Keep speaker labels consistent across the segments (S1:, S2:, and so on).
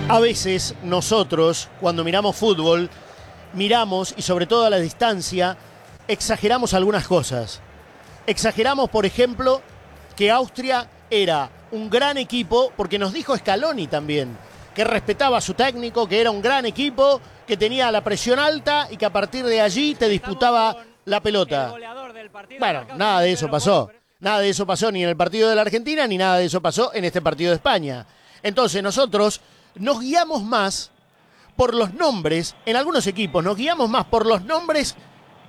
S1: A veces nosotros, cuando miramos fútbol, miramos, y sobre todo a la distancia, exageramos algunas cosas. Exageramos, por ejemplo, que Austria era un gran equipo, porque nos dijo Scaloni también, que respetaba a su técnico, que era un gran equipo, que tenía la presión alta y que a partir de allí te disputaba la pelota. Bueno, nada de eso pasó. Nada de eso pasó ni en el partido de la Argentina, ni nada de eso pasó en este partido de España. Entonces nosotros nos guiamos más por los nombres, en algunos equipos nos guiamos más por los nombres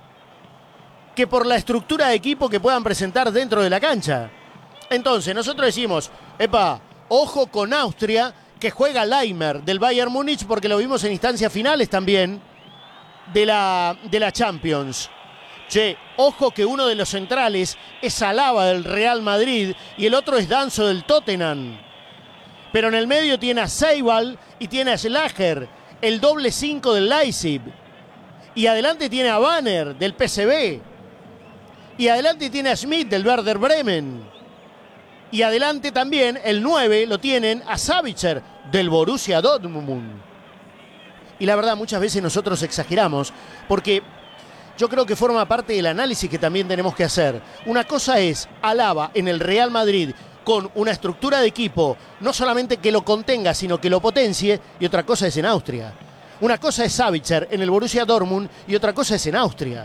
S1: que por la estructura de equipo que puedan presentar dentro de la cancha. Entonces nosotros decimos, epa, ojo con Austria, que juega Laimer del Bayern Múnich, porque lo vimos en instancias finales también de la Champions. Che, ojo que uno de los centrales es Alaba del Real Madrid y el otro es Danso del Tottenham. Pero en el medio tiene a Seibal y tiene a Schlager, el doble 5 del Leipzig. Y adelante tiene a Banner del PSV. Y adelante tiene a Schmidt del Werder Bremen. Y adelante también el 9 lo tienen a Sabitzer del Borussia Dortmund. Y la verdad, muchas veces nosotros exageramos, porque yo creo que forma parte del análisis que también tenemos que hacer. Una cosa es Alaba en el Real Madrid con una estructura de equipo, no solamente que lo contenga, sino que lo potencie, y otra cosa es en Austria. Una cosa es Sabitzer en el Borussia Dortmund y otra cosa es en Austria.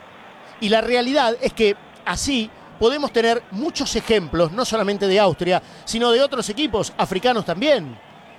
S1: Y la realidad es que así podemos tener muchos ejemplos, no solamente de Austria, sino de otros equipos africanos también.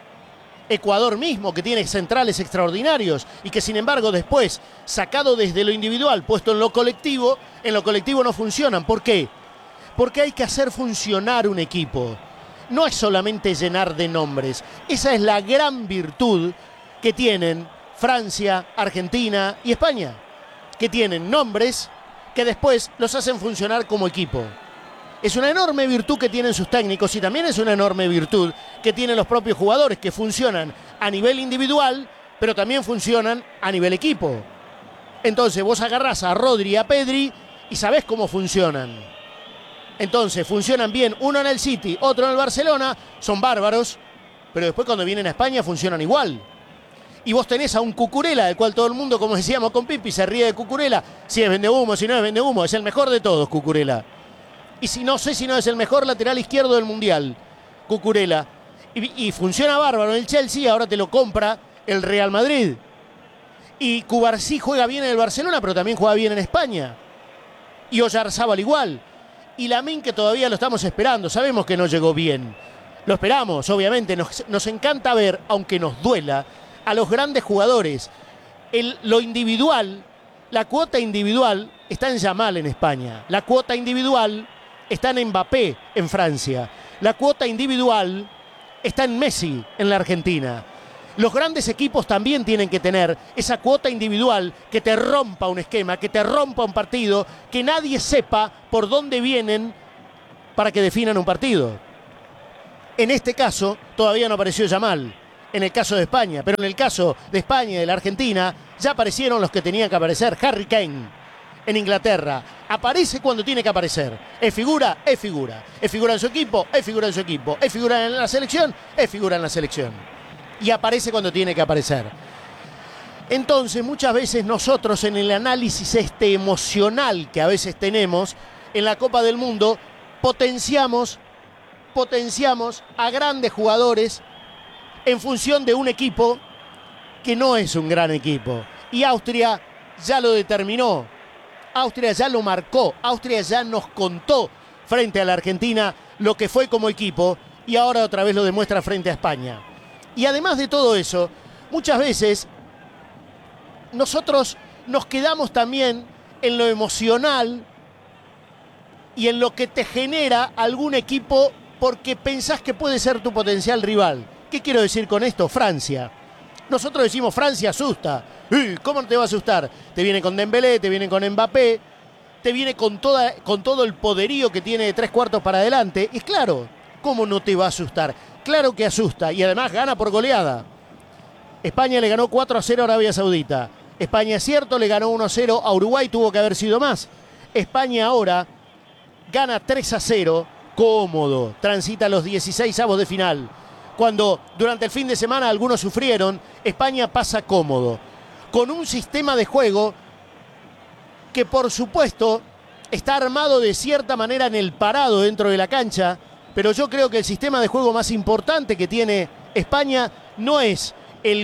S1: Ecuador mismo, que tiene centrales extraordinarios y que sin embargo después, sacado desde lo individual, puesto en lo colectivo no funcionan. ¿Por qué? Porque hay que hacer funcionar un equipo. No es solamente llenar de nombres. Esa es la gran virtud que tienen Francia, Argentina y España, que tienen nombres que después los hacen funcionar como equipo. Es una enorme virtud que tienen sus técnicos y también es una enorme virtud que tienen los propios jugadores, que funcionan a nivel individual, pero también funcionan a nivel equipo. Entonces vos agarrás a Rodri y a Pedri y sabés cómo funcionan. Entonces funcionan bien uno en el City, otro en el Barcelona, son bárbaros, pero después cuando vienen a España funcionan igual. Y vos tenés a un Cucurella, del cual todo el mundo, como decíamos con Pipi, se ríe de Cucurella. Si es vendehumo, si no es vendehumo, es el mejor de todos, Cucurella. Y si no sé si no es el mejor lateral izquierdo del Mundial, Cucurella. Y funciona bárbaro en el Chelsea, ahora te lo compra el Real Madrid. Y Cubarsí juega bien en el Barcelona, pero también juega bien en España. Y Oyarzábal igual. Y Lamine, que todavía lo estamos esperando, sabemos que no llegó bien. Lo esperamos, obviamente, nos encanta ver, aunque nos duela, a los grandes jugadores. Lo individual, la cuota individual está en Yamal en España. La cuota individual está en Mbappé en Francia. La cuota individual está en Messi en la Argentina. Los grandes equipos también tienen que tener esa cuota individual que te rompa un esquema, que te rompa un partido, que nadie sepa por dónde vienen para que definan un partido. En este caso, todavía no apareció Yamal, en el caso de España, pero en el caso de España y de la Argentina, ya aparecieron los que tenían que aparecer. Harry Kane, en Inglaterra, aparece cuando tiene que aparecer. Es figura, es figura. Es figura en su equipo, es figura en su equipo. Es figura en la selección, es figura en la selección. Y aparece cuando tiene que aparecer. Entonces, muchas veces nosotros en el análisis emocional que a veces tenemos en la Copa del Mundo, potenciamos a grandes jugadores en función de un equipo que no es un gran equipo. Y Austria ya lo determinó. Austria ya lo marcó. Austria ya nos contó frente a la Argentina lo que fue como equipo y ahora otra vez lo demuestra frente a España. Y además de todo eso, muchas veces nosotros nos quedamos también en lo emocional y en lo que te genera algún equipo porque pensás que puede ser tu potencial rival. ¿Qué quiero decir con esto? Francia. Nosotros decimos Francia asusta. ¿Cómo no te va a asustar? Te viene con Dembélé, te viene con Mbappé, te viene con todo el poderío que tiene de 3/4 para adelante. Y claro, ¿cómo no te va a asustar? Claro que asusta y además gana por goleada. España le ganó 4-0 a Arabia Saudita. España, es cierto, le ganó 1-0 a Uruguay, tuvo que haber sido más. España ahora gana 3-0, cómodo, transita los 16avos de final. cuando durante el fin de semana algunos sufrieron, España pasa cómodo, con un sistema de juego que por supuesto está armado de cierta manera en el parado dentro de la cancha, pero yo creo que el sistema de juego más importante que tiene España no es el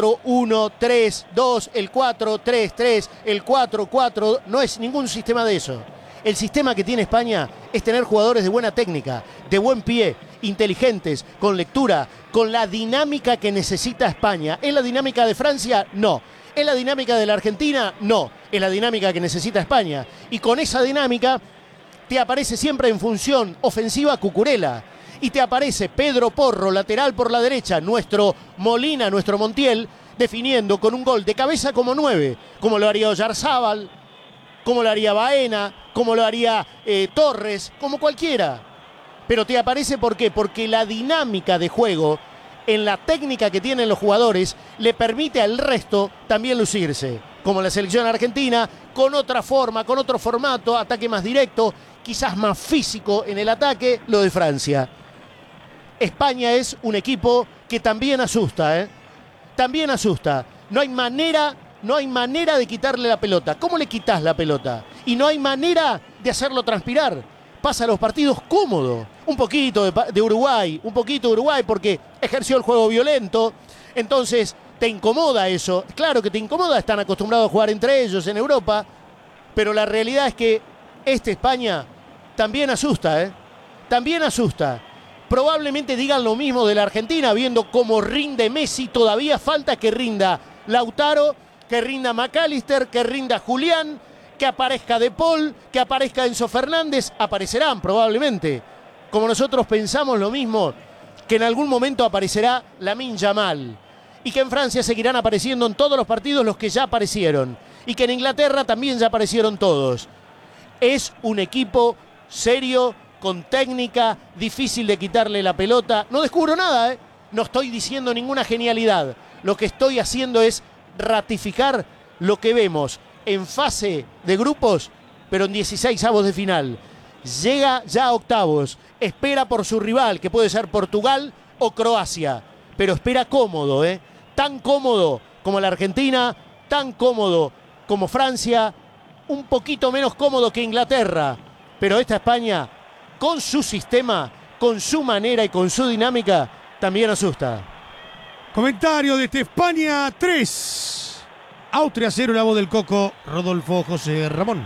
S1: 4-1-3-2, el 4-3-3, el 4-4, no es ningún sistema de eso. El sistema que tiene España es tener jugadores de buena técnica, de buen pie, inteligentes, con lectura, con la dinámica que necesita España. ¿Es la dinámica de Francia? No. ¿Es la dinámica de la Argentina? No. Es la dinámica que necesita España. Y con esa dinámica te aparece siempre en función ofensiva Cucurella. Y te aparece Pedro Porro, lateral por la derecha, nuestro Molina, nuestro Montiel, definiendo con un gol de cabeza como 9, como lo haría Oyarzábal, como lo haría Baena, como lo haría Torres, como cualquiera. Pero te aparece ¿por qué? Porque la dinámica de juego, en la técnica que tienen los jugadores, le permite al resto también lucirse. Como la selección argentina, con otra forma, con otro formato, ataque más directo, quizás más físico en el ataque, lo de Francia. España es un equipo que también asusta, ¿eh? También asusta. No hay manera de quitarle la pelota. ¿Cómo le quitas la pelota? Y no hay manera de hacerlo transpirar. Pasa los partidos cómodo. Un poquito de Uruguay porque ejerció el juego violento. Entonces te incomoda eso. Claro que te incomoda, están acostumbrados a jugar entre ellos en Europa. Pero la realidad es que España también asusta, ¿eh? También asusta. Probablemente digan lo mismo de la Argentina, viendo cómo rinde Messi. Todavía falta que rinda Lautaro, que rinda McAllister, que rinda Julián, que aparezca De Paul, que aparezca Enzo Fernández. Aparecerán probablemente. Como nosotros pensamos lo mismo, que en algún momento aparecerá Lamine Yamal. Y que en Francia seguirán apareciendo en todos los partidos los que ya aparecieron. Y que en Inglaterra también ya aparecieron todos. Es un equipo serio, con técnica, difícil de quitarle la pelota. No descubro nada, ¿eh? No estoy diciendo ninguna genialidad. Lo que estoy haciendo es ratificar lo que vemos en fase de grupos, pero en 16avos de final. Llega ya a octavos, espera por su rival, que puede ser Portugal o Croacia, pero espera cómodo, ¿eh? Tan cómodo como la Argentina, tan cómodo como Francia, un poquito menos cómodo que Inglaterra, pero esta España, con su sistema, con su manera y con su dinámica, también asusta.
S2: Comentario de este España 3, Austria 0, la voz del Coco, Rodolfo José Ramón.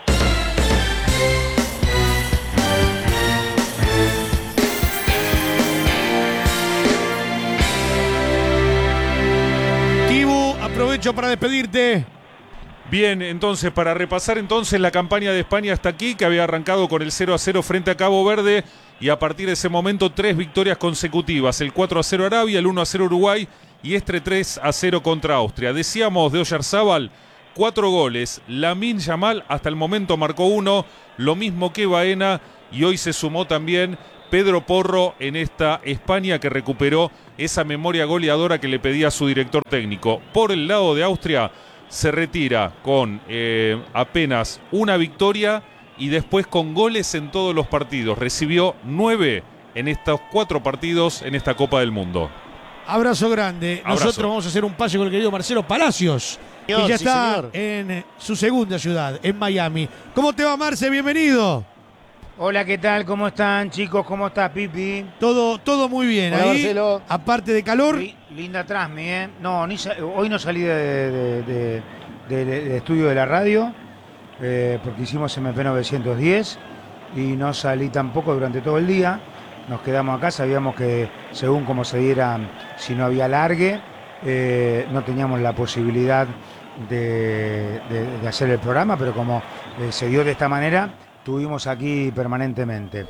S2: Tibu, aprovecho para despedirte.
S3: Bien, entonces, para repasar entonces la campaña de España hasta aquí, que había arrancado con el 0-0 frente a Cabo Verde, y a partir de ese momento 3 victorias consecutivas, el 4-0 Arabia, el 1-0 Uruguay y este 3-0 contra Austria. Decíamos de Oyarzábal, 4 goles, Lamine Yamal hasta el momento marcó 1, lo mismo que Baena, y hoy se sumó también Pedro Porro en esta España que recuperó esa memoria goleadora que le pedía su director técnico. Por el lado de Austria, se retira con apenas una victoria y después con goles en todos los partidos. Recibió 9 en estos 4 partidos en esta Copa del Mundo.
S2: Abrazo grande.
S3: Abrazo.
S2: Nosotros vamos a hacer un pase con el querido Marcelo Palacios, que ya está en su segunda ciudad, en Miami. ¿Cómo te va, Marce? Bienvenido.
S4: Hola, ¿qué tal? ¿Cómo están, chicos? ¿Cómo está, Pipi?
S2: Todo muy bien.
S1: Hola,
S2: ahí,
S1: Marcelo.
S2: aparte de calor.
S4: Linda Transmi, ¿eh? No, hoy no salí del estudio de la radio, porque hicimos MP 910 y no salí tampoco durante todo el día. Nos quedamos acá, sabíamos que según como se diera, si no había alargue, no teníamos la posibilidad de hacer el programa, pero como se dio de esta manera, estuvimos aquí permanentemente.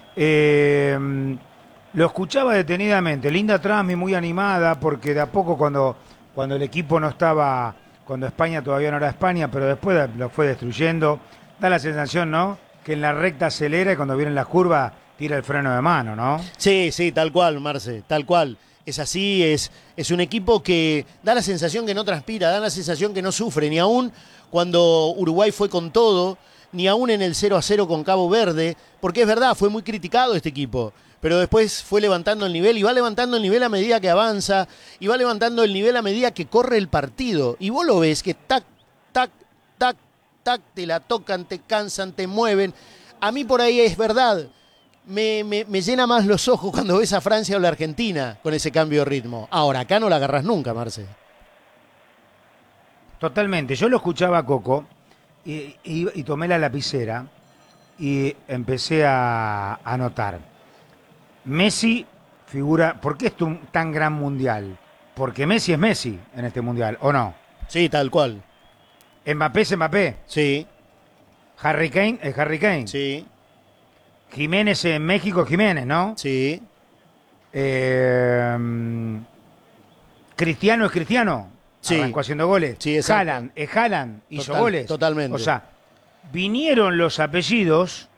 S4: Lo escuchaba detenidamente, linda Transmi, muy animada, porque de a poco cuando el equipo no estaba, cuando España todavía no era España, pero después lo fue destruyendo, da la sensación, ¿no?, que en la recta acelera y cuando vienen las curvas tira el freno de mano, ¿no?
S1: Sí, tal cual, Marce, tal cual. Es así, es un equipo que da la sensación que no transpira, da la sensación que no sufre, ni aún cuando Uruguay fue con todo, ni aún en el 0-0 con Cabo Verde, porque es verdad, fue muy criticado este equipo. pero después fue levantando el nivel y va levantando el nivel a medida que avanza y va levantando el nivel a medida que corre el partido. Y vos lo ves que tac, tac, tac, tac, te la tocan, te cansan, te mueven. A mí por ahí es verdad, me llena más los ojos cuando ves a Francia o la Argentina con ese cambio de ritmo. Ahora, acá no la agarras nunca, Marce.
S4: Totalmente. Yo lo escuchaba a Coco y tomé la lapicera y empecé a anotar. Messi figura... ¿Por qué es tan gran mundial? Porque Messi es Messi en este mundial, ¿o no?
S1: Sí, tal cual.
S4: Mbappé es Mbappé.
S1: Sí.
S4: Harry Kane es Harry Kane.
S1: Sí.
S4: Jiménez en México es Jiménez, ¿no?
S1: Sí.
S4: Cristiano es Cristiano.
S1: Sí.
S4: Arrancó haciendo goles.
S1: Sí, exacto.
S4: Haaland es Haaland. Hizo goles.
S1: Totalmente.
S4: O sea, vinieron los apellidos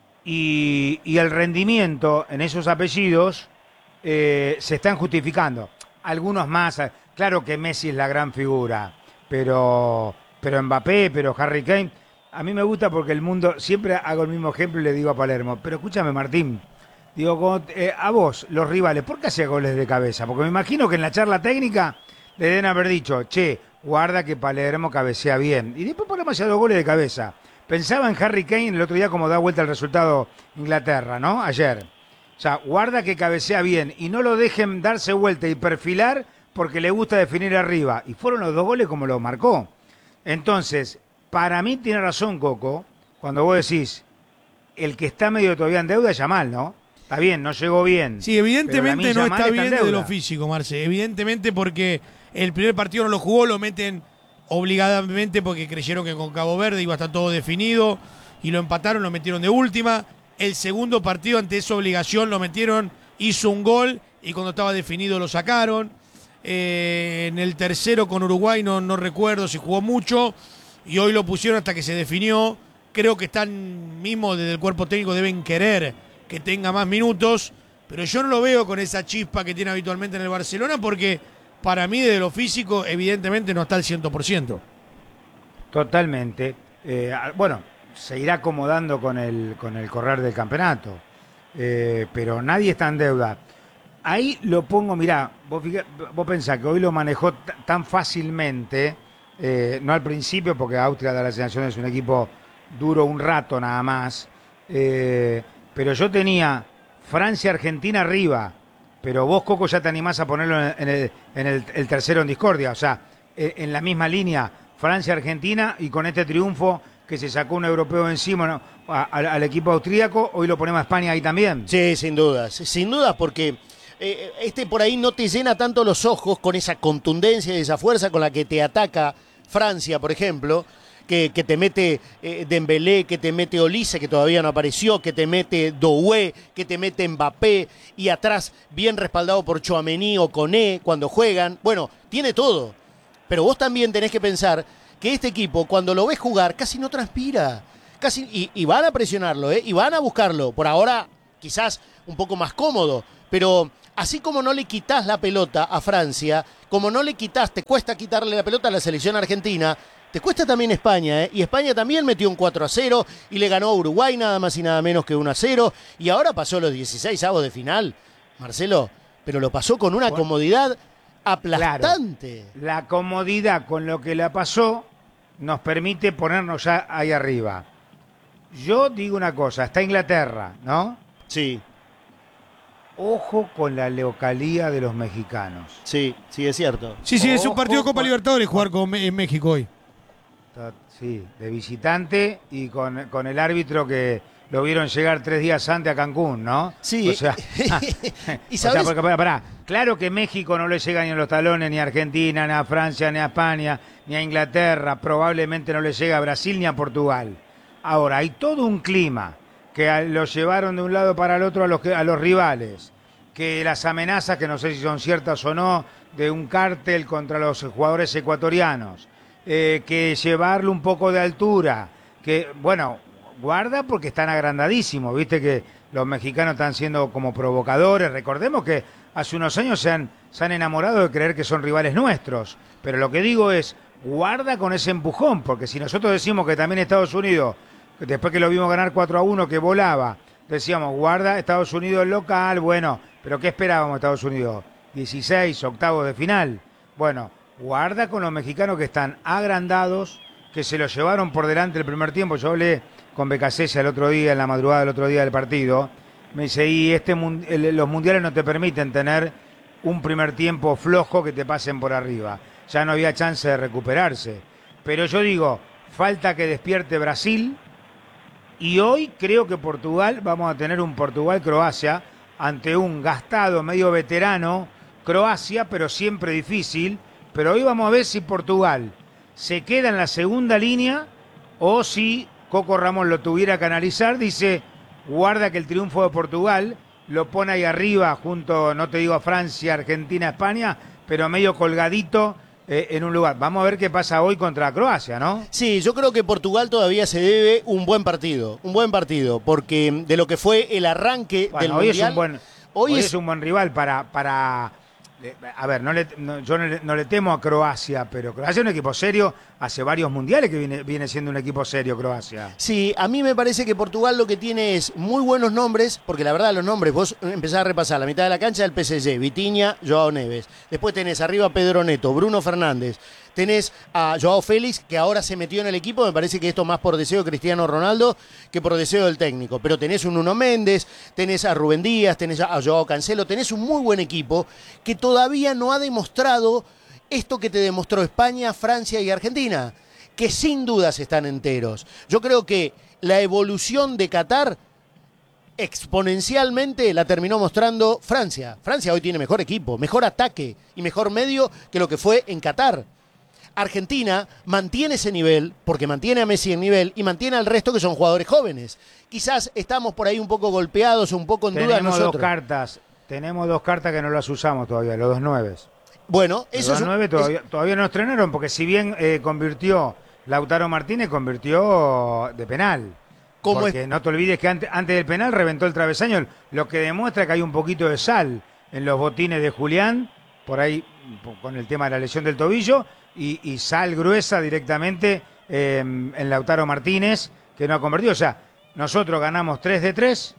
S4: y el rendimiento en esos apellidos se están justificando. Algunos más. Claro que Messi es la gran figura, pero Mbappé, pero Harry Kane. A mí me gusta porque el mundo, siempre hago el mismo ejemplo y le digo a Palermo, pero escúchame Martín, digo, a vos, los rivales, ¿por qué hacía goles de cabeza? Porque me imagino que en la charla técnica le deben haber dicho, che, guarda que Palermo cabecea bien. Y después ponemos ya 2 goles de cabeza. Pensaba en Harry Kane el otro día como da vuelta el resultado Inglaterra, ¿no? Ayer. O sea, guarda que cabecea bien y no lo dejen darse vuelta y perfilar porque le gusta definir arriba. Y fueron los 2 goles como lo marcó. Entonces, para mí tiene razón Coco, cuando vos decís, el que está medio todavía en deuda es Yamal, ¿no? Está bien, no llegó bien.
S2: Sí, evidentemente no está bien
S4: de
S2: lo físico, Marce. Evidentemente porque el primer partido no lo jugó, lo meten obligadamente porque creyeron que con Cabo Verde iba a estar todo definido y lo empataron, lo metieron de última. El segundo partido ante esa obligación lo metieron, hizo un gol y cuando estaba definido lo sacaron. En el tercero con Uruguay no recuerdo si jugó mucho y hoy lo pusieron hasta que se definió. Creo que están mismo desde el cuerpo técnico deben querer que tenga más minutos, pero yo no lo veo con esa chispa que tiene habitualmente en el Barcelona porque para mí desde lo físico evidentemente no está al 100%.
S4: Totalmente. Bueno, se irá acomodando con el correr del campeonato, pero nadie está en deuda. Ahí lo pongo, mirá, vos pensás que hoy lo manejó tan fácilmente, no al principio, porque Austria de la Selección es un equipo duro un rato nada más, pero yo tenía Francia-Argentina arriba, pero vos, Coco, ya te animás a ponerlo en el tercero en discordia, o sea, en la misma línea, Francia-Argentina, y con este triunfo que se sacó un europeo encima, ¿no? al equipo austríaco, hoy lo ponemos a España ahí también.
S1: Sí, sin duda, porque por ahí no te llena tanto los ojos con esa contundencia y esa fuerza con la que te ataca Francia, por ejemplo, que te mete Dembélé, que te mete Olise, que todavía no apareció, que te mete Doué, que te mete Mbappé, y atrás bien respaldado por Tchouaméni o Koné cuando juegan. Bueno, tiene todo, pero vos también tenés que pensar que este equipo, cuando lo ves jugar, casi no transpira, y van a presionarlo, y van a buscarlo, por ahora quizás un poco más cómodo, pero así como no le quitás la pelota a Francia, como no le quitás, te cuesta quitarle la pelota a la selección argentina, te cuesta también España, y España también metió un 4-0 y le ganó a Uruguay nada más y nada menos que 1-0, y ahora pasó los 16avos de final, Marcelo, pero lo pasó con una comodidad aplastante.
S4: Claro, la comodidad con lo que la pasó nos permite ponernos ya ahí arriba. Yo digo una cosa, está Inglaterra, ¿no?
S1: Sí.
S4: Ojo con la localía de los mexicanos.
S1: Sí, es cierto.
S2: Sí, es un partido de Copa Libertadores jugar en México hoy.
S4: Sí, de visitante y con el árbitro que lo vieron llegar 3 días antes a Cancún, ¿no?
S1: Sí.
S4: O sea,
S1: ¿Y sabes?
S4: porque, pará, claro que México no le llega ni a los talones, ni a Argentina, ni a Francia, ni a España, ni a Inglaterra, probablemente no le llega a Brasil ni a Portugal. Ahora, hay todo un clima que los llevaron de un lado para el otro a los rivales, que las amenazas, que no sé si son ciertas o no, de un cártel contra los jugadores ecuatorianos, que llevarle un poco de altura, que, bueno, guarda porque están agrandadísimos, viste que los mexicanos están siendo como provocadores, recordemos que hace unos años se han enamorado de creer que son rivales nuestros, pero lo que digo es, guarda con ese empujón, porque si nosotros decimos que también Estados Unidos, después que lo vimos ganar 4-1, que volaba, decíamos, guarda, Estados Unidos local, bueno, pero ¿qué esperábamos Estados Unidos? 16, octavos de final. Bueno, guarda con los mexicanos que están agrandados, que se los llevaron por delante el primer tiempo. Yo hablé con Becasese el otro día, en la madrugada del otro día del partido. Me dice, y los mundiales no te permiten tener un primer tiempo flojo que te pasen por arriba. Ya no había chance de recuperarse. Pero yo digo, falta que despierte Brasil. Y hoy creo que Portugal, vamos a tener un Portugal-Croacia ante un gastado, medio veterano, Croacia, pero siempre difícil. Pero hoy vamos a ver si Portugal se queda en la segunda línea o si Coco Ramos lo tuviera que analizar. Dice, guarda que el triunfo de Portugal lo pone ahí arriba junto, no te digo a Francia, Argentina, España, pero medio colgadito en un lugar. Vamos a ver qué pasa hoy contra Croacia, ¿no?
S1: Sí, yo creo que Portugal todavía se debe un buen partido, porque de lo que fue el arranque del
S4: hoy
S1: Mundial...
S4: Hoy es un buen rival para a ver, yo no le temo a Croacia, pero Croacia es un equipo serio, hace varios mundiales que viene siendo un equipo serio Croacia.
S1: Sí, a mí me parece que Portugal lo que tiene es muy buenos nombres, porque la verdad los nombres, vos empezás a repasar la mitad de la cancha del PSG, Vitinha, Joao Neves, después tenés arriba a Pedro Neto, Bruno Fernández, tenés a Joao Félix, que ahora se metió en el equipo, me parece que esto más por deseo de Cristiano Ronaldo que por deseo del técnico, pero tenés un Nuno Méndez, tenés a Rubén Díaz, tenés a Joao Cancelo, tenés un muy buen equipo que todavía no ha demostrado esto que te demostró España, Francia y Argentina, que sin dudas están enteros. Yo creo que la evolución de Qatar exponencialmente la terminó mostrando Francia. Francia hoy tiene mejor equipo, mejor ataque y mejor medio que lo que fue en Qatar. Argentina mantiene ese nivel, porque mantiene a Messi en nivel y mantiene al resto que son jugadores jóvenes. Quizás estamos por ahí un poco golpeados, un poco en duda nosotros.
S4: Tenemos dos cartas que no las usamos todavía, los 2-9.
S1: Bueno,
S4: eso es... Los 9 todavía no estrenaron, porque si bien convirtió Lautaro Martínez, convirtió de penal. Porque no te olvides que antes del penal reventó el travesaño, lo que demuestra que hay un poquito de sal en los botines de Julián, por ahí con el tema de la lesión del tobillo, y sal gruesa directamente en Lautaro Martínez, que no ha convertido. O sea, nosotros ganamos 3 de 3,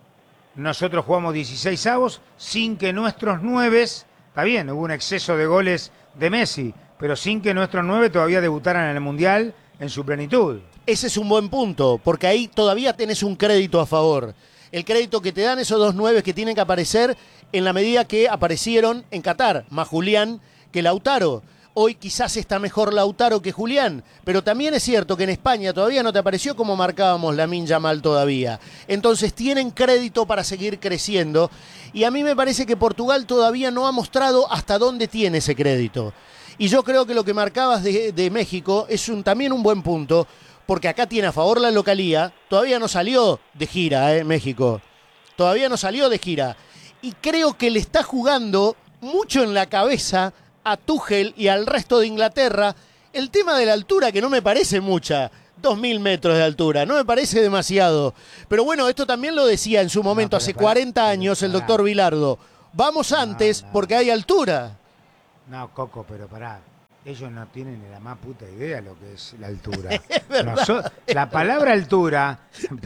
S4: nosotros jugamos 16 avos, sin que nuestros 9, está bien, hubo un exceso de goles de Messi, pero sin que nuestros 9 todavía debutaran en el Mundial en su plenitud.
S1: Ese es un buen punto, porque ahí todavía tenés un crédito a favor. El crédito que te dan esos 2 9 que tienen que aparecer en la medida que aparecieron en Qatar, más Julián que Lautaro. Hoy quizás está mejor Lautaro que Julián, pero también es cierto que en España todavía no te apareció como marcábamos Lamine Yamal todavía. Entonces tienen crédito para seguir creciendo y a mí me parece que Portugal todavía no ha mostrado hasta dónde tiene ese crédito. Y yo creo que lo que marcabas de México es también un buen punto, porque acá tiene a favor la localía, todavía no salió de gira, México, todavía no salió de gira. Y creo que le está jugando mucho en la cabeza a Tuchel y al resto de Inglaterra el tema de la altura, que no me parece mucha, 2.000 metros de altura, no me parece demasiado. Pero bueno, esto también lo decía en su momento, hace 40 años, el doctor Vilardo. Vamos antes porque hay altura.
S4: No, Coco, pero pará. Ellos no tienen ni la más puta idea lo que es la altura.
S1: Es verdad.
S4: La palabra altura,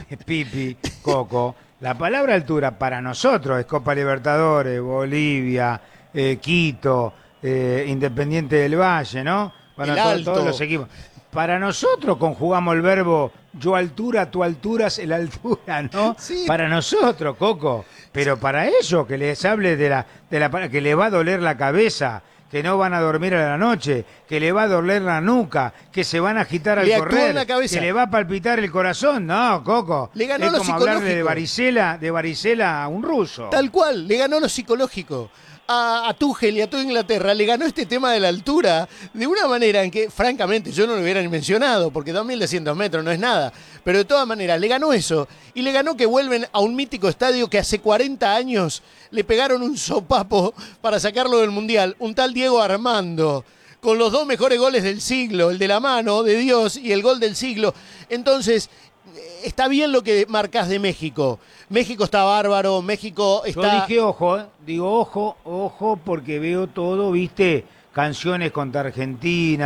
S4: Pipi, Coco, la palabra altura para nosotros es Copa Libertadores, Bolivia, Quito, Independiente del Valle, ¿no? Bueno, todos los equipos. Para nosotros conjugamos el verbo yo altura, tú alturas, el altura, ¿no?
S1: Sí.
S4: Para nosotros, Coco. Pero para ellos, que les hable de la que les va a doler la cabeza, que no van a dormir a la noche, que le va a doler la nuca, que se van a agitar al correr, que le va a palpitar el corazón. No, Coco,
S1: le ganó
S4: es
S1: lo
S4: como hablarle de varicela a un ruso.
S1: Tal cual, le ganó lo psicológico. A Tuchel y a toda Inglaterra le ganó este tema de la altura de una manera en que, francamente, yo no lo hubiera ni mencionado, porque 2.200 metros no es nada. Pero de todas maneras, le ganó eso. Y le ganó que vuelven a un mítico estadio que hace 40 años le pegaron un sopapo para sacarlo del Mundial. Un tal Diego Armando, con los 2 mejores goles del siglo, el de la mano de Dios y el gol del siglo. Entonces, está bien lo que marcas de México. México está bárbaro, México está...
S4: Yo dije ojo, digo ojo, porque veo todo, viste, canciones contra Argentina,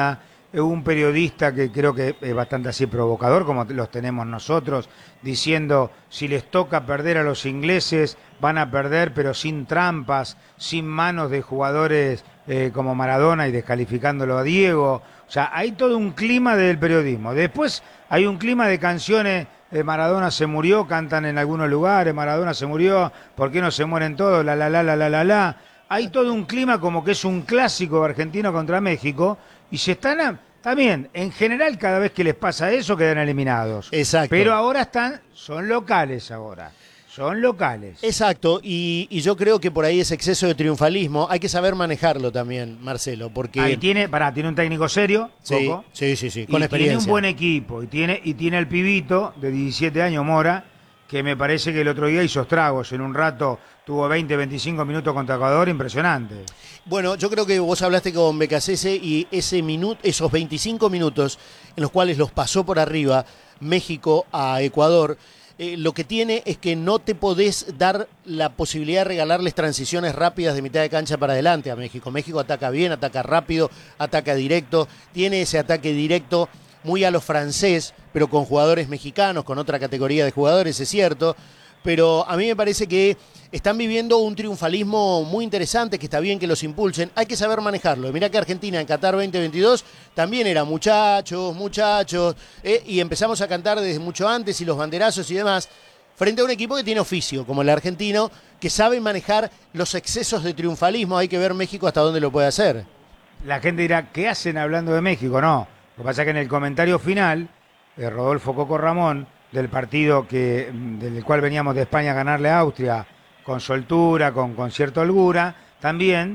S4: un periodista que creo que es bastante así provocador, como los tenemos nosotros, diciendo si les toca perder a los ingleses, van a perder, pero sin trampas, sin manos de jugadores como Maradona y descalificándolo a Diego. O sea, hay todo un clima del periodismo. Después hay un clima de canciones, Maradona se murió, cantan en algunos lugares, Maradona se murió, ¿por qué no se mueren todos? La, la, la, la, la, la, la. Hay todo un clima como que es un clásico Argentina contra México, y se están, también, en general, cada vez que les pasa eso, quedan eliminados.
S1: Exacto.
S4: Pero ahora son locales ahora. Son locales.
S1: Exacto, y yo creo que por ahí ese exceso de triunfalismo hay que saber manejarlo también, Marcelo, porque...
S4: Ahí tiene un técnico serio,
S1: sí,
S4: Coco,
S1: sí, con experiencia.
S4: Tiene un buen equipo, y tiene el pibito de 17 años, Mora, que me parece que el otro día hizo estragos, en un rato tuvo 20, 25 minutos contra Ecuador, impresionante.
S1: Bueno, yo creo que vos hablaste con Becasese y esos 25 minutos en los cuales los pasó por arriba México a Ecuador, lo que tiene es que no te podés dar la posibilidad de regalarles transiciones rápidas de mitad de cancha para adelante a México. México ataca bien, ataca rápido, ataca directo, tiene ese ataque directo muy a lo francés, pero con jugadores mexicanos, con otra categoría de jugadores, es cierto. Pero a mí me parece que están viviendo un triunfalismo muy interesante, que está bien que los impulsen, hay que saber manejarlo. Mirá que Argentina en Qatar 2022 también era muchachos, y empezamos a cantar desde mucho antes y los banderazos y demás, frente a un equipo que tiene oficio, como el argentino, que sabe manejar los excesos de triunfalismo. Hay que ver México hasta dónde lo puede hacer.
S4: La gente dirá, ¿qué hacen hablando de México? No, lo que pasa es que en el comentario final, Rodolfo Coco Ramón, del partido del cual veníamos de España a ganarle a Austria, con soltura, con cierta holgura, también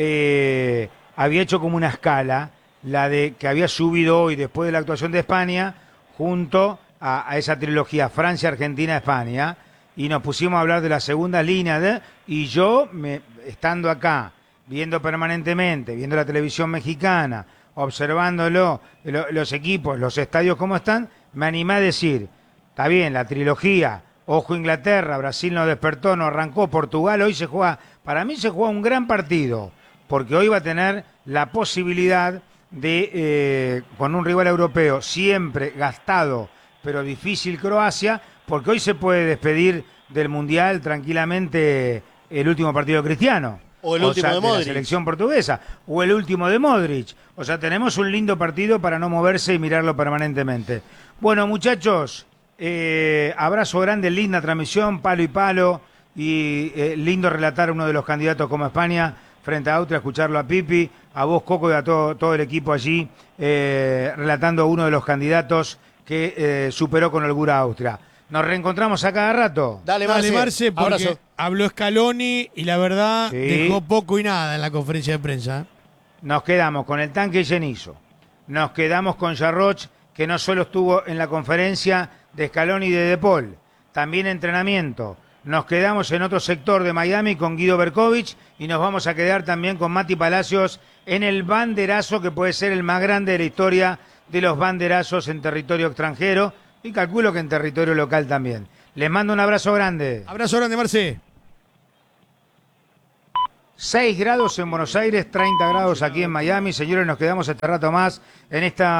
S4: había hecho como una escala, la de que había subido hoy después de la actuación de España, junto a esa trilogía Francia, Argentina, España, y nos pusimos a hablar de la segunda línea, y yo, estando acá, viendo permanentemente, viendo la televisión mexicana, observándolo, los equipos, los estadios cómo están, me animé a decir, está bien, la trilogía, ojo Inglaterra, Brasil no despertó, no arrancó, Portugal hoy se juega, para mí se juega un gran partido, porque hoy va a tener la posibilidad de, con un rival europeo siempre gastado, pero difícil Croacia, porque hoy se puede despedir del Mundial tranquilamente el último partido de Cristiano.
S1: O el último de Modric.
S4: La selección portuguesa. O el último de Modric. O sea, tenemos un lindo partido para no moverse y mirarlo permanentemente. Bueno, muchachos, abrazo grande, linda transmisión, palo y palo. Y lindo relatar a uno de los candidatos como España frente a Austria, escucharlo a Pipi, a vos, Coco, y a todo el equipo allí, relatando a uno de los candidatos que superó con holgura a Austria. Nos reencontramos a cada rato.
S2: Dale, Marce, porque abrazo. Habló Scaloni y la verdad dejó poco y nada en la conferencia de prensa.
S4: Nos quedamos con el tanque llenizo. Nos quedamos con Jarroch, que no solo estuvo en la conferencia de Scaloni y de Paul, también entrenamiento. Nos quedamos en otro sector de Miami con Guido Berkovich y nos vamos a quedar también con Mati Palacios en el banderazo que puede ser el más grande de la historia de los banderazos en territorio extranjero y calculo que en territorio local también. Les mando un abrazo grande.
S2: Abrazo grande, Marce.
S4: 6 grados en Buenos Aires, 30 grados aquí en Miami. Señores, nos quedamos este rato más en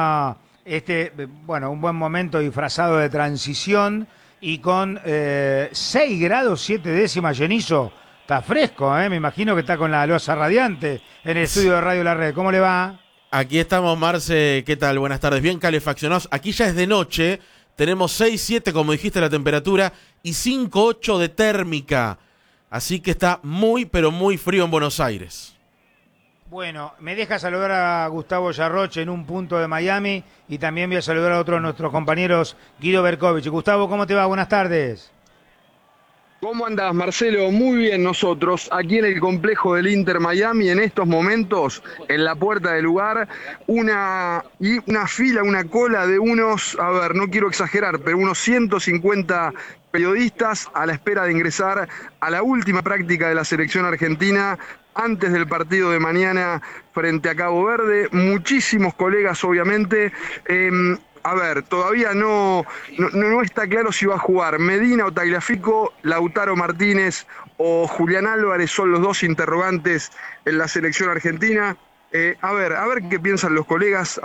S4: un buen momento disfrazado de transición y con 6 grados 7 décimas, Llenizo. Está fresco, me imagino que está con la loza radiante en el estudio de Radio La Red. ¿Cómo le va?
S5: Aquí estamos, Marce. ¿Qué tal? Buenas tardes. Bien calefaccionados. Aquí ya es de noche. Tenemos 6, 7, como dijiste, la temperatura y 5, 8 de térmica. Así que está muy, pero muy frío en Buenos Aires.
S4: Bueno, me deja saludar a Gustavo Jarroch en un punto de Miami y también voy a saludar a otro de nuestros compañeros, Guido Berkovich. Gustavo, ¿cómo te va? Buenas tardes.
S6: ¿Cómo andás, Marcelo? Muy bien, nosotros aquí en el complejo del Inter Miami, en estos momentos, en la puerta del lugar, una fila, una cola de unos, no quiero exagerar, pero unos 150 periodistas a la espera de ingresar a la última práctica de la selección argentina antes del partido de mañana frente a Cabo Verde. Muchísimos colegas, obviamente. Todavía no está claro si va a jugar Medina o Tagliafico, Lautaro Martínez o Julián Álvarez, son los dos interrogantes en la selección argentina. A ver qué piensan los colegas,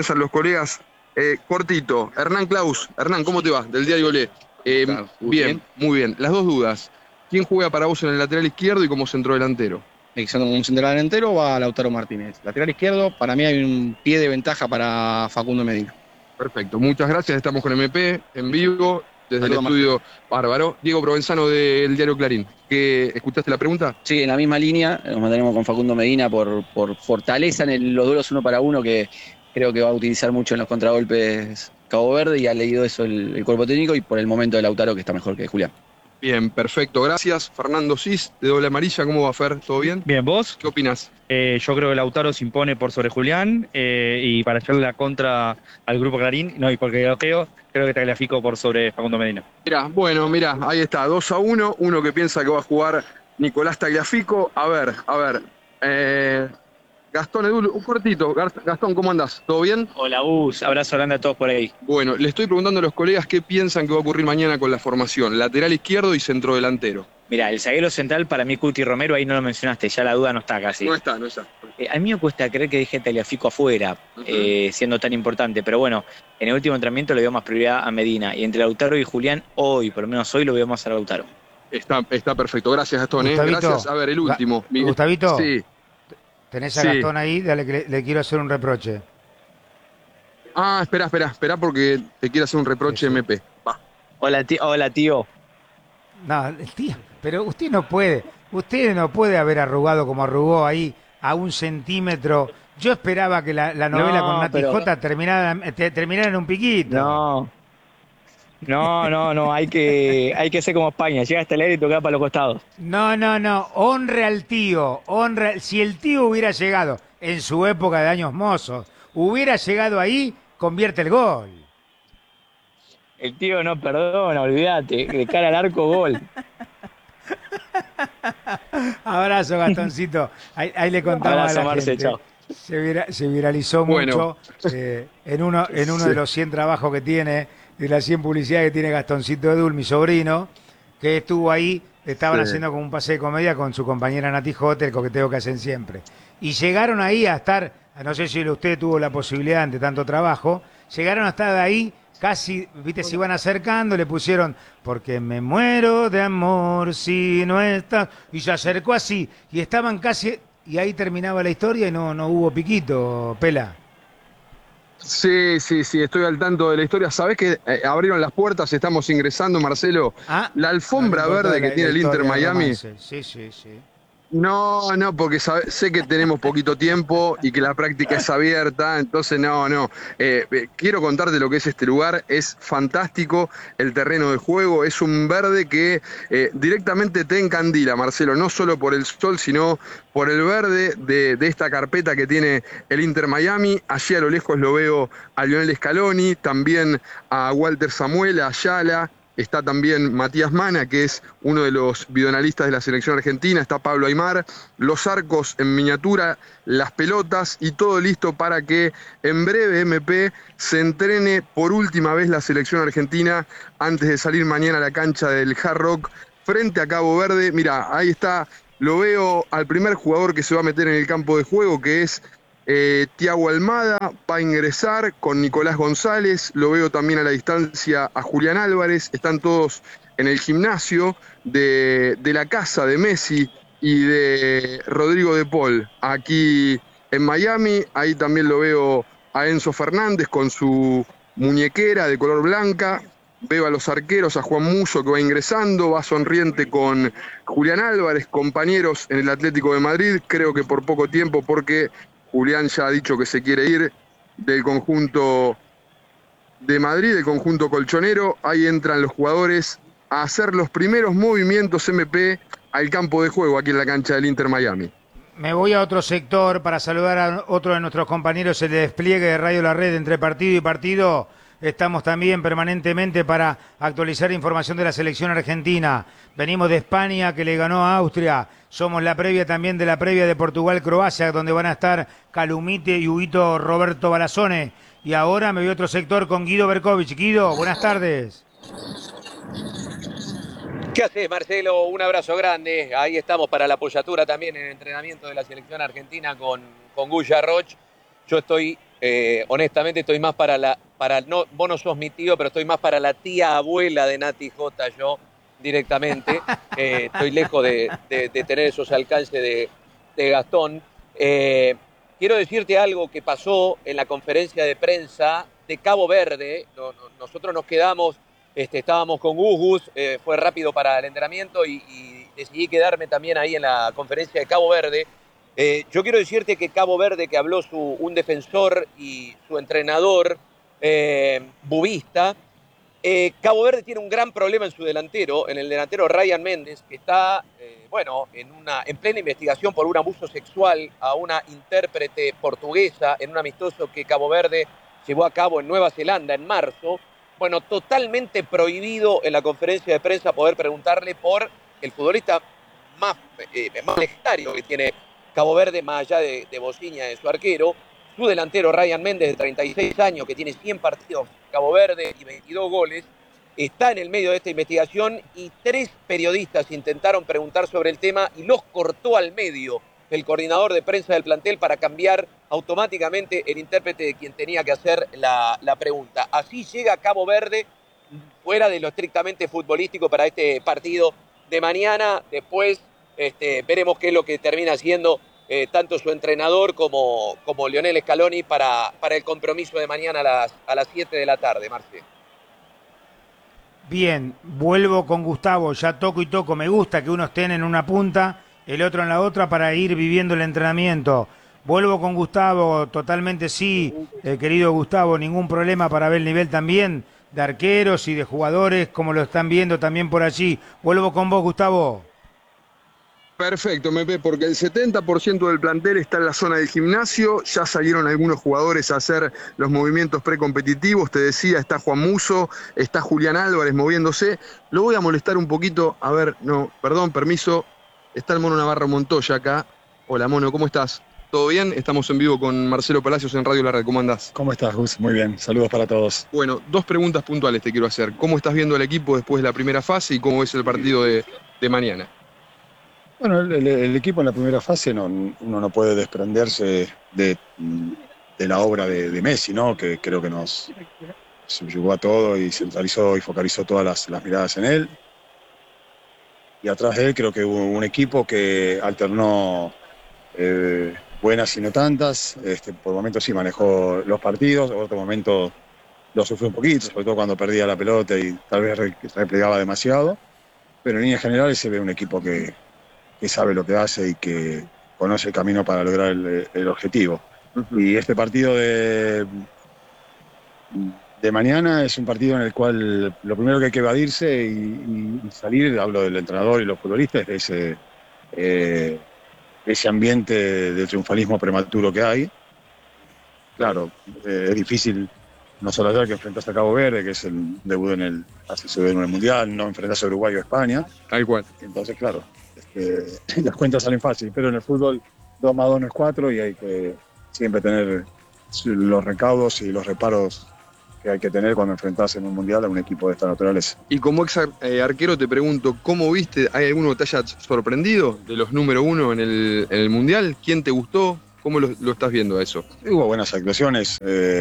S6: cortito, Hernán Claus. Hernán, ¿cómo te va? Del diario Le. Bien, muy bien. Las dos dudas. ¿Quién juega para vos en el lateral izquierdo y como centrodelantero?
S7: Un central delantero va Lautaro Martínez. Lateral izquierdo, para mí hay un pie de ventaja para Facundo Medina.
S6: Perfecto, muchas gracias. Estamos con MP en vivo desde
S7: Saludos,
S6: el estudio bárbaro. Diego Provenzano del diario Clarín. ¿Escuchaste la pregunta?
S8: Sí, en la misma línea, nos mantenemos con Facundo Medina por fortaleza en los duelos 1 para 1 que creo que va a utilizar mucho en los contragolpes Cabo Verde y ha leído eso el cuerpo técnico y por el momento de Lautaro que está mejor que Julián.
S6: Bien, perfecto, gracias. Fernando Cis, de Doble Amarilla, ¿cómo va, Fer? ¿Todo bien?
S9: Bien, ¿vos?
S6: ¿Qué opinás?
S9: Yo creo que Lautaro se impone por sobre Julián y para echarle la contra al grupo Clarín, no, y porque lo creo que Tagliafico por sobre Facundo Medina.
S6: Mirá, ahí está, 2-1, uno que piensa que va a jugar Nicolás Tagliafico. A ver, Gastón Edul, un cortito. Gastón, ¿cómo andás? ¿Todo bien?
S10: Hola, Gus, abrazo grande a todos por ahí.
S6: Bueno, le estoy preguntando a los colegas qué piensan que va a ocurrir mañana con la formación, lateral izquierdo y centrodelantero.
S10: Mira, el zaguero central para mí, Cuti Romero, ahí no lo mencionaste, ya la duda no está casi.
S6: No está.
S10: A mí me cuesta creer que deje Tagliafico afuera, siendo tan importante, pero bueno, en el último entrenamiento le dio más prioridad a Medina, y entre Lautaro y Julián, hoy, por lo menos hoy, lo veo más a Lautaro.
S6: Está perfecto, gracias Gastón.
S4: Gustavito,
S6: Gracias, a ver, el último.
S4: Gustavito,
S6: Sí.
S4: tenés a Gastón ahí, dale que le quiero hacer un reproche.
S6: Espera, porque te quiero hacer un reproche,
S4: Sí.
S6: MP. Va.
S10: Hola, tío.
S4: No, tío, pero usted no puede haber arrugado como arrugó ahí a 1 centímetro. Yo esperaba que la novela
S10: No,
S4: con Nati
S10: pero-
S4: Jota terminara en un piquito.
S10: No, hay que ser como España, llega hasta el aire y tocar para los costados.
S4: No, honre al tío, si el tío hubiera llegado en su época de años mozos, hubiera llegado ahí, convierte el gol.
S10: El tío no perdona, olvídate, de cara al arco, gol.
S4: Abrazo, Gastoncito. Ahí le contamos
S10: Abrazo,
S4: a la
S10: Marce,
S4: gente.
S10: chao.
S4: Se viralizó
S6: Bueno.
S4: mucho en uno de los 100 trabajos que tiene, de las 100 publicidades que tiene Gastoncito Edul, mi sobrino, que estuvo ahí, estaban
S6: Sí.
S4: haciendo como un paseo de comedia con su compañera Nati Jota, el coqueteo que hacen siempre. Y llegaron ahí a estar, no sé si usted tuvo la posibilidad ante tanto trabajo, llegaron a estar ahí casi, viste, se iban acercando, le pusieron, porque me muero de amor si no estás, y se acercó así, y estaban casi, y ahí terminaba la historia y no hubo piquito, Pela.
S6: Sí, estoy al tanto de la historia. ¿Sabés que abrieron las puertas? Estamos ingresando, Marcelo. La alfombra verde que tiene el Inter Miami.
S4: Sí.
S6: No, porque sé que tenemos poquito tiempo y que la práctica es abierta, entonces no. Quiero contarte lo que es este lugar, es fantástico el terreno de juego, es un verde que directamente te encandila, Marcelo, no solo por el sol, sino por el verde de esta carpeta que tiene el Inter Miami. Allí a lo lejos lo veo a Lionel Scaloni, también a Walter Samuel, a Ayala. Está también Matías Mana, que es uno de los videoanalistas de la selección argentina. Está Pablo Aimar, los arcos en miniatura, las pelotas y todo listo para que en breve MP se entrene por última vez la selección argentina antes de salir mañana a la cancha del Hard Rock frente a Cabo Verde. Mira, ahí está, lo veo al primer jugador que se va a meter en el campo de juego, que es Thiago Almada, va a ingresar con Nicolás González, lo veo también a la distancia a Julián Álvarez, están todos en el gimnasio de la casa de Messi y de Rodrigo de Paul, aquí en Miami. Ahí también lo veo a Enzo Fernández con su muñequera de color blanca, veo a los arqueros, a Juan Musso que va ingresando, va sonriente con Julián Álvarez, compañeros en el Atlético de Madrid, creo que por poco tiempo porque Julián ya ha dicho que se quiere ir del conjunto de Madrid, del conjunto colchonero. Ahí entran los jugadores a hacer los primeros movimientos MP al campo de juego aquí en la cancha del Inter Miami.
S4: Me voy a otro sector para saludar a otro de nuestros compañeros, el despliegue de Radio La Red entre partido y partido. Estamos también permanentemente para actualizar información de la selección argentina. Venimos de España, que le ganó a Austria. Somos la previa también de la previa de Portugal-Croacia, donde van a estar Calumite y Huguito Roberto Balazone. Y ahora me voy a otro sector con Guido Berkovich. Guido, buenas tardes.
S11: ¿Qué haces, Marcelo? Un abrazo grande. Ahí estamos para la apoyatura también en el entrenamiento de la selección argentina con con Guya Roch. Yo estoy, honestamente, estoy más no, vos no sos mi tío, pero estoy más para la tía abuela de Nati J, yo directamente. Estoy lejos de tener esos alcances de Gastón. Quiero decirte algo que pasó en la conferencia de prensa de Cabo Verde. Nosotros nos quedamos, estábamos con Gus, fue rápido para el entrenamiento y decidí quedarme también ahí en la conferencia de Cabo Verde. Yo quiero decirte que Cabo Verde, que habló un defensor y su entrenador, Bubista, Cabo Verde tiene un gran problema en su delantero, en el delantero Ryan Méndez, que está, en plena investigación por un abuso sexual a una intérprete portuguesa en un amistoso que Cabo Verde llevó a cabo en Nueva Zelanda en marzo. Bueno, totalmente prohibido en la conferencia de prensa poder preguntarle por el futbolista más legendario que tiene Cabo Verde, más allá de Bociña, de su arquero, su delantero Ryan Méndez, de 36 años, que tiene 100 partidos Cabo Verde y 22 goles, está en el medio de esta investigación y 3 periodistas intentaron preguntar sobre el tema y los cortó al medio el coordinador de prensa del plantel para cambiar automáticamente el intérprete de quien tenía que hacer la pregunta. Así llega Cabo Verde, fuera de lo estrictamente futbolístico, para este partido de mañana. Después veremos qué es lo que termina haciendo tanto su entrenador como Lionel Scaloni para el compromiso de mañana a las 7 de la tarde, Marce.
S4: Bien, vuelvo con Gustavo, ya toco y toco. Me gusta que uno esté en una punta, el otro en la otra, para ir viviendo el entrenamiento. Vuelvo con Gustavo, totalmente sí, querido Gustavo, ningún problema para ver el nivel también de arqueros y de jugadores, como lo están viendo también por allí. Vuelvo con vos, Gustavo.
S6: Perfecto, Mepe, porque el 70% del plantel está en la zona del gimnasio, ya salieron algunos jugadores a hacer los movimientos precompetitivos, te decía, está Juan Musso, está Julián Álvarez moviéndose. Lo voy a molestar un poquito, a ver, no, perdón, permiso, está el Mono Navarro Montoya acá. Hola, Mono, ¿cómo estás? ¿Todo bien? Estamos en vivo con Marcelo Palacios en Radio La Red, ¿cómo andás?
S12: ¿Cómo estás, Gus? Muy bien, saludos para todos.
S6: Bueno, 2 preguntas puntuales te quiero hacer. ¿Cómo estás viendo el equipo después de la primera fase y cómo ves el partido de mañana?
S12: Bueno, el equipo en la primera fase uno no puede desprenderse de la obra de Messi, ¿no? Que creo que nos subyugó a todo y centralizó y focalizó todas las miradas en él. Y atrás de él creo que hubo un equipo que alternó buenas y no tantas. Por momentos sí manejó los partidos, en otro momento lo sufrió un poquito, sobre todo cuando perdía la pelota y tal vez replegaba demasiado. Pero en líneas generales se ve un equipo que sabe lo que hace y que conoce el camino para lograr el objetivo. Uh-huh. Y este partido de mañana es un partido en el cual lo primero que hay que evadirse y salir, hablo del entrenador y los futbolistas, de ese ambiente de triunfalismo prematuro que hay. Claro, es difícil no solo ayer que enfrentas a Cabo Verde, que es el debut en el Mundial, no enfrentas a Uruguay o España.
S6: Tal cual.
S12: Entonces, claro, las cuentas salen fácil, pero en el fútbol 2 más 2 no es 4 y hay que siempre tener los recaudos y los reparos que hay que tener cuando enfrentás en un mundial a un equipo de esta naturaleza.
S6: Y como ex arquero te pregunto, ¿cómo viste? ¿Hay alguno que te haya sorprendido de los número 1 en el mundial? ¿Quién te gustó? ¿Cómo lo estás viendo a eso?
S12: Hubo buenas actuaciones,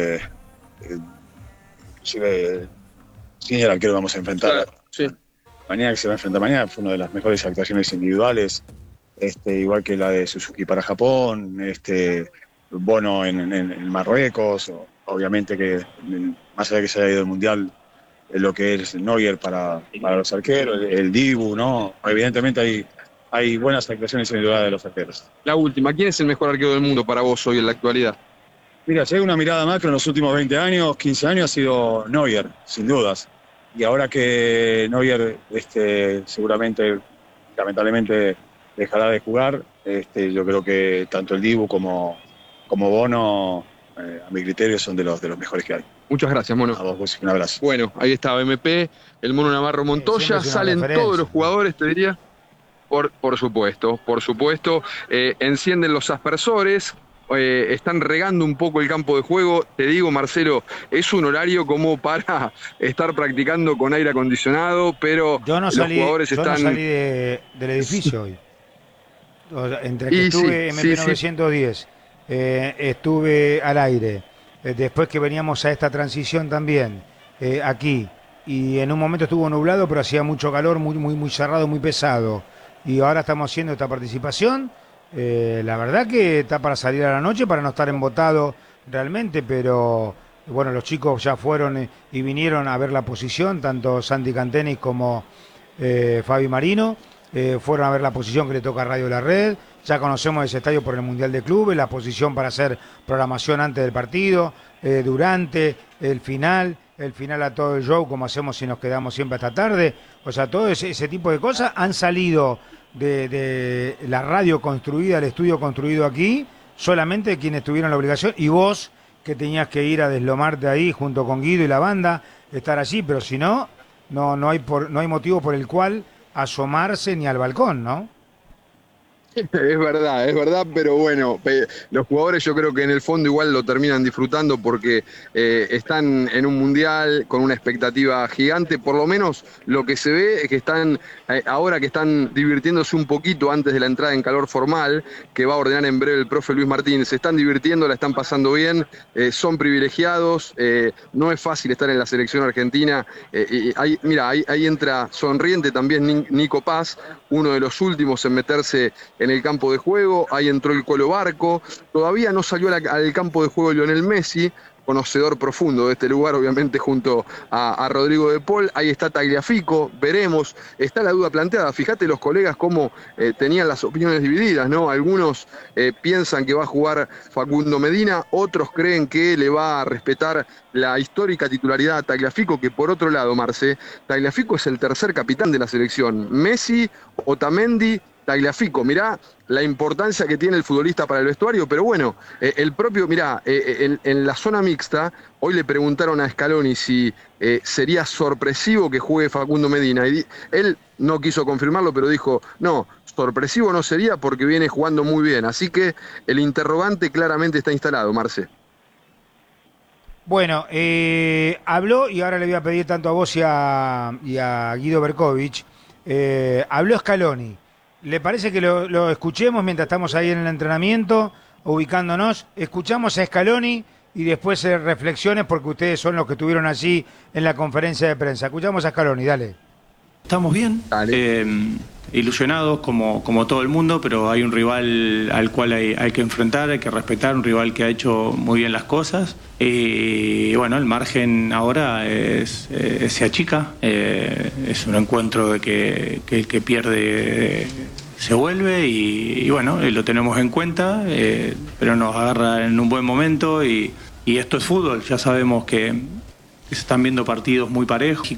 S12: inclusive sin el arquero vamos a enfrentar.
S6: Claro, sí.
S12: Mañana que se va a enfrentar mañana fue una de las mejores actuaciones individuales, igual que la de Suzuki para Japón, Bono en Marruecos, obviamente que más allá de que se haya ido el Mundial, lo que es Neuer para los arqueros, el Dibu, ¿no? Evidentemente hay buenas actuaciones individuales de los arqueros.
S6: La última, ¿quién es el mejor arquero del mundo para vos hoy en la actualidad?
S12: Mira, si hay una mirada macro en los últimos 20 años, 15 años, ha sido Neuer, sin dudas. Y ahora que Neuer seguramente, lamentablemente, dejará de jugar, yo creo que tanto el Dibu como Bono, a mi criterio, son de los mejores que hay.
S6: Muchas gracias, Mono.
S12: A vos, un abrazo.
S6: Bueno, ahí estaba MP, el Mono Navarro Montoya, salen todos los jugadores, te diría. Por supuesto. Encienden los aspersores. Están regando un poco el campo de juego. Te digo, Marcelo, es un horario como para estar practicando con aire acondicionado, pero los jugadores están...
S4: Yo no salí del edificio hoy. Entre que estuve en MP910 estuve al aire, después que veníamos a esta transición también, aquí, y en un momento estuvo nublado, pero hacía mucho calor, muy cerrado, muy pesado, y ahora estamos haciendo esta participación, la verdad que está para salir a la noche, para no estar embotado realmente, pero bueno, los chicos ya fueron y vinieron a ver la posición, tanto Santi Cantenis como Fabi Marino, fueron a ver la posición que le toca a Radio La Red. Ya conocemos ese estadio por el Mundial de Clubes, la posición para hacer programación antes del partido, durante, el final a todo el show, como hacemos si nos quedamos siempre hasta tarde. O sea, todo ese tipo de cosas han salido de la radio construida, el estudio construido aquí, solamente quienes tuvieron la obligación, y vos que tenías que ir a deslomarte ahí junto con Guido y la banda, estar allí, pero si no, no hay motivo por el cual asomarse ni al balcón, ¿no?
S6: Es verdad, pero bueno, los jugadores yo creo que en el fondo igual lo terminan disfrutando porque están en un mundial con una expectativa gigante, por lo menos lo que se ve es que están, ahora que están divirtiéndose un poquito antes de la entrada en calor formal, que va a ordenar en breve el profe Luis Martín, se están divirtiendo, la están pasando bien, son privilegiados, no es fácil estar en la selección argentina, ahí entra sonriente también Nico Paz, uno de los últimos en meterse en el campo de juego, ahí entró el Colo Barco, todavía no salió al campo de juego Lionel Messi, conocedor profundo de este lugar, obviamente junto a Rodrigo de Paul, ahí está Tagliafico, veremos, está la duda planteada, fíjate los colegas cómo tenían las opiniones divididas, ¿no? Algunos piensan que va a jugar Facundo Medina, otros creen que le va a respetar la histórica titularidad a Tagliafico, que por otro lado, Marce, Tagliafico es el tercer capitán de la selección, Messi, Otamendi, Tagliafico, mirá la importancia que tiene el futbolista para el vestuario, pero bueno, el propio, en la zona mixta, hoy le preguntaron a Scaloni si sería sorpresivo que juegue Facundo Medina, y él no quiso confirmarlo, pero dijo, no, sorpresivo no sería porque viene jugando muy bien, así que el interrogante claramente está instalado, Marce.
S4: Bueno, habló, y ahora le voy a pedir tanto a vos y a Guido Berkovich, habló Scaloni. ¿Le parece que lo escuchemos mientras estamos ahí en el entrenamiento, ubicándonos? Escuchamos a Scaloni y después reflexiones, porque ustedes son los que estuvieron allí en la conferencia de prensa. Escuchamos a Scaloni, dale.
S13: Estamos bien, ilusionados como todo el mundo, pero hay un rival al cual hay que enfrentar, hay que respetar, un rival que ha hecho muy bien las cosas. Y bueno, el margen ahora se achica, es un encuentro de que el que pierde se vuelve y bueno, lo tenemos en cuenta, pero nos agarra en un buen momento y esto es fútbol, ya sabemos que se están viendo partidos muy parejos.